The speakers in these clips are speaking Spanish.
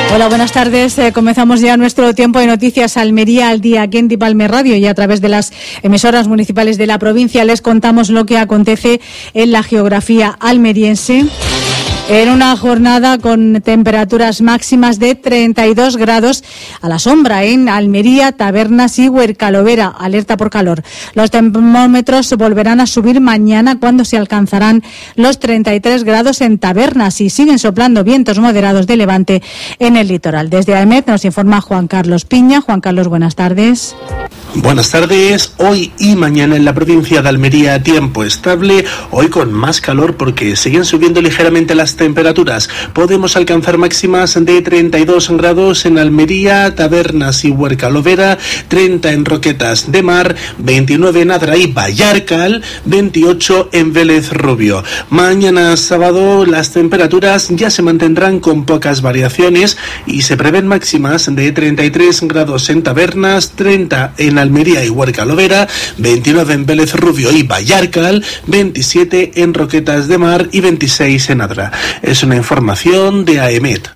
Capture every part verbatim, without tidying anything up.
Hola, buenas tardes. Eh, comenzamos ya nuestro tiempo de noticias Almería al día aquí en Dipalme Radio, y a través de las emisoras municipales de la provincia les contamos lo que acontece en la geografía almeriense. En una jornada con temperaturas máximas de treinta y dos grados a la sombra en Almería, Tabernas y Huercalovera, alerta por calor. Los termómetros volverán a subir mañana cuando se alcanzarán los treinta y tres grados en Tabernas y siguen soplando vientos moderados de levante en el litoral. Desde AEMET nos informa Juan Carlos Piña. Juan Carlos, buenas tardes. Buenas tardes. Hoy y mañana en la provincia de Almería tiempo estable, hoy con más calor porque siguen subiendo ligeramente las temperaturas. Podemos alcanzar máximas de treinta y dos grados en Almería, Tabernas y Huercalovera, treinta en Roquetas de Mar, veintinueve en Adra y Vallarcal, veintiocho en Vélez Rubio. Mañana sábado las temperaturas ya se mantendrán con pocas variaciones y se prevén máximas de treinta y tres grados en Tabernas, treinta en Almería y Huercalovera, veintinueve en Vélez Rubio y Vallarcal, veintisiete en Roquetas de Mar y veintiséis en Adra. Es una información de AEMET.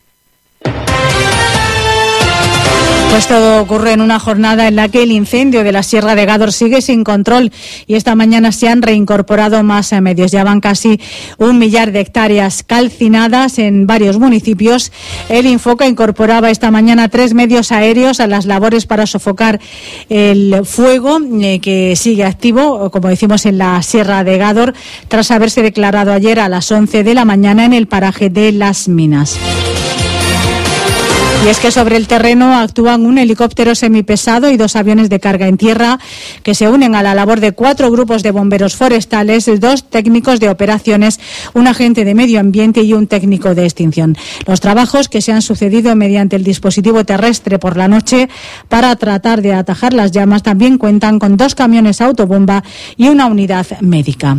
Pues todo ocurre en una jornada en la que el incendio de la Sierra de Gádor sigue sin control y esta mañana se han reincorporado más medios. Ya van casi un millar de hectáreas calcinadas en varios municipios. El Infoca incorporaba esta mañana tres medios aéreos a las labores para sofocar el fuego eh, que sigue activo, como decimos, en la Sierra de Gádor, tras haberse declarado ayer a las once de la mañana en el paraje de Las Minas. Y es que sobre el terreno actúan un helicóptero semipesado y dos aviones de carga en tierra que se unen a la labor de cuatro grupos de bomberos forestales, dos técnicos de operaciones, un agente de medio ambiente y un técnico de extinción. Los trabajos, que se han sucedido mediante el dispositivo terrestre por la noche para tratar de atajar las llamas, también cuentan con dos camiones autobomba y una unidad médica.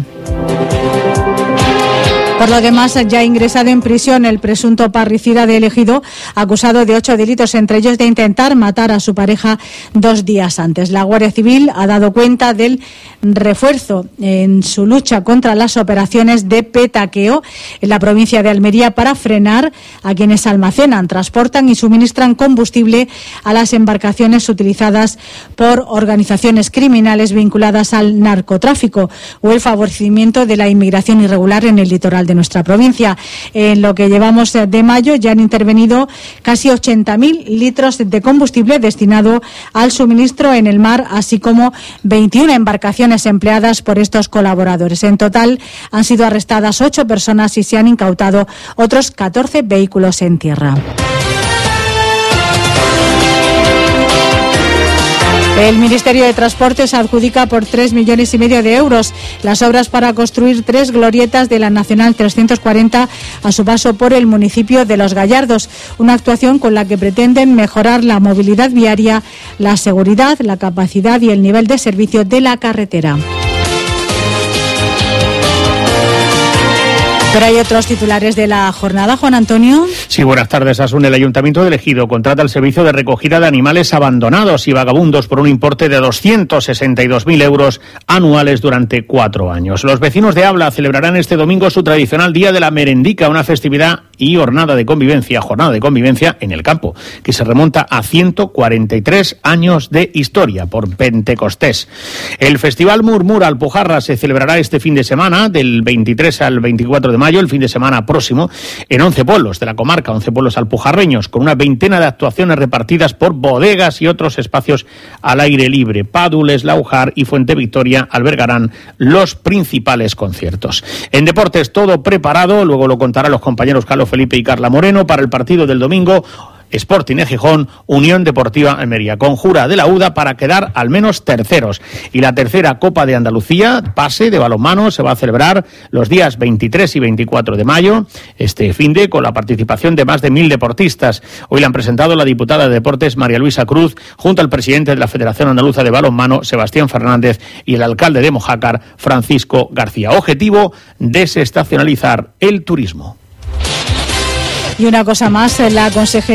Por lo demás, ya ha ingresado en prisión el presunto parricida de Ejido, acusado de ocho delitos, entre ellos de intentar matar a su pareja dos días antes. La Guardia Civil ha dado cuenta del refuerzo en su lucha contra las operaciones de petaqueo en la provincia de Almería para frenar a quienes almacenan, transportan y suministran combustible a las embarcaciones utilizadas por organizaciones criminales vinculadas al narcotráfico o el favorecimiento de la inmigración irregular en el litoral de nuestra provincia. En lo que llevamos de mayo ya han intervenido casi ochenta mil litros de combustible destinado al suministro en el mar, así como veintiuna embarcaciones empleadas por estos colaboradores. En total han sido arrestadas ocho personas y se han incautado otros catorce vehículos en tierra. El Ministerio de Transportes adjudica por tres millones y medio de euros las obras para construir tres glorietas de la Nacional trescientos cuarenta a su paso por el municipio de Los Gallardos, una actuación con la que pretenden mejorar la movilidad viaria, la seguridad, la capacidad y el nivel de servicio de la carretera. Pero hay otros titulares de la jornada, Juan Antonio. Sí, buenas tardes, Asun. El Ayuntamiento de Ejido contrata el servicio de recogida de animales abandonados y vagabundos por un importe de doscientos sesenta y dos mil euros anuales durante cuatro años. Los vecinos de Abla celebrarán este domingo su tradicional Día de la Merendica, una festividad y jornada de convivencia, jornada de convivencia en el campo, que se remonta a ciento cuarenta y tres años de historia por Pentecostés. El Festival Murmura Alpujarra se celebrará este fin de semana, del veintitrés al veinticuatro de mayo, el fin de semana próximo, en once pueblos de la comarca, once pueblos alpujarreños, con una veintena de actuaciones repartidas por bodegas y otros espacios al aire libre. Pádules, Laujar y Fuente Victoria albergarán los principales conciertos. En deportes, todo preparado, luego lo contarán los compañeros Carlos Felipe y Carla Moreno, para el partido del domingo. Sporting de Gijón, Unión Deportiva Almería. Conjura de la U D A para quedar al menos terceros. Y la tercera Copa de Andalucía, pase de balonmano, se va a celebrar los días veintitrés y veinticuatro de mayo, este finde, con la participación de más de mil deportistas. Hoy la han presentado la diputada de Deportes, María Luisa Cruz, junto al presidente de la Federación Andaluza de Balonmano, Sebastián Fernández, y el alcalde de Mojácar, Francisco García. Objetivo: desestacionalizar el turismo. Y una cosa más, la consejería